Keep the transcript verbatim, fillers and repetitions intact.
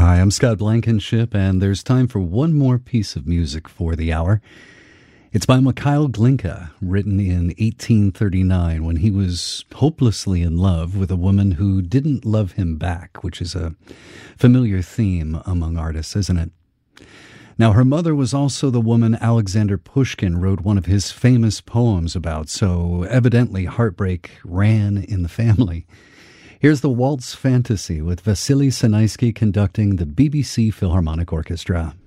Hi, I'm Scott Blankenship, and there's time for one more piece of music for the hour. It's by Mikhail Glinka, written in eighteen thirty-nine when he was hopelessly in love with a woman who didn't love him back, which is a familiar theme among artists, isn't it? Now, her mother was also the woman Alexander Pushkin wrote one of his famous poems about, so evidently heartbreak ran in the family. Here's the Waltz Fantasy with Vasily Sanaisky conducting the B B C Philharmonic Orchestra.